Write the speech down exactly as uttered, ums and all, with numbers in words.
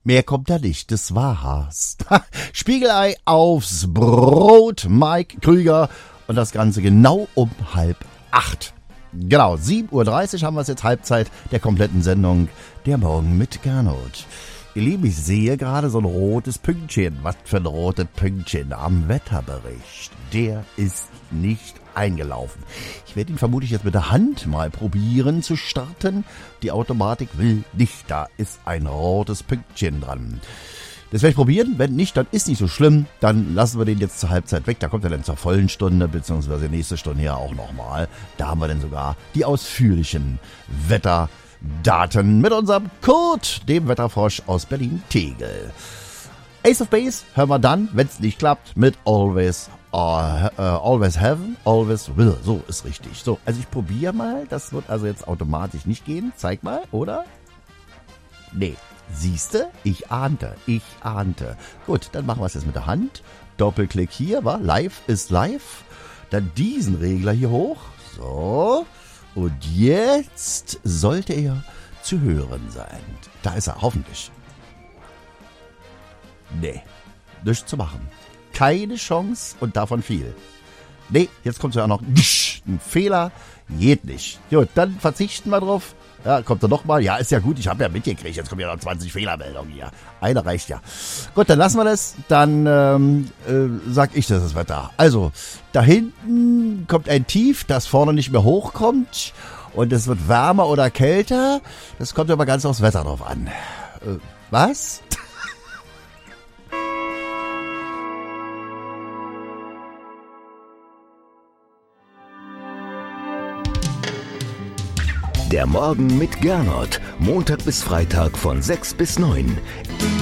Mehr kommt da nicht, das war's. Spiegelei aufs Brot, Mike Krüger. Und das Ganze genau um halb acht. Genau, sieben Uhr dreißig haben wir es jetzt, Halbzeit der kompletten Sendung. Der Morgen mit Gernot. Ihr Lieben, ich sehe gerade so ein rotes Pünktchen. Was für ein rotes Pünktchen am Wetterbericht. Der ist nicht eingelaufen. Ich werde ihn vermutlich jetzt mit der Hand mal probieren zu starten. Die Automatik will nicht. Da ist ein rotes Pünktchen dran. Das werde ich probieren. Wenn nicht, dann ist nicht so schlimm. Dann lassen wir den jetzt zur Halbzeit weg. Da kommt er dann zur vollen Stunde, beziehungsweise nächste Stunde ja auch nochmal. Da haben wir dann sogar die ausführlichen Wetterdaten mit unserem Kurt, dem Wetterfrosch aus Berlin-Tegel. Ace of Base hören wir dann, wenn es nicht klappt, mit Always uh, uh, Always Heaven, Always Will. So ist richtig. So, also ich probiere mal. Das wird also jetzt automatisch nicht gehen. Zeig mal, oder? Nee. Siehste? Ich ahnte. Ich ahnte. Gut, dann machen wir es jetzt mit der Hand. Doppelklick hier, war live ist live. Dann diesen Regler hier hoch. So. Und jetzt sollte er zu hören sein. Da ist er, hoffentlich. Nee, nichts zu machen. Keine Chance und davon viel. Nee, jetzt kommt ja noch ein Fehler. Geht nicht. Gut, dann verzichten wir drauf. Ja, kommt er noch mal. Ja, ist ja gut. Ich habe ja mitgekriegt. Jetzt kommen ja noch zwanzig Fehlermeldungen hier. Eine reicht ja. Gut, dann lassen wir das. Dann ähm, äh, sag ich das, das Wetter. Also, da hinten kommt ein Tief, das vorne nicht mehr hochkommt. Und es wird wärmer oder kälter. Das kommt aber ganz aufs Wetter drauf an. Äh, was? Der Morgen mit Gernot. Montag bis Freitag von sechs bis neun.